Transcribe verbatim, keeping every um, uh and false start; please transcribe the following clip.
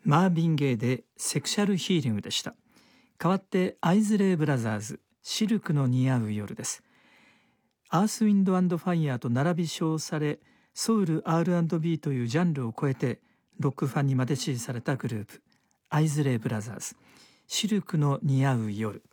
マービン・ゲイでセクシャルヒーリングでした。代わってアイズレイ・ブラザーズ、シルクの似合う夜です。アース・ウィンド・アンド・ファイヤーと並び称され、ソウル アールアンドビー というジャンルを超えてロックファンにまで支持されたグループ、アイズレイ・ブラザーズ、シルクの似合う夜。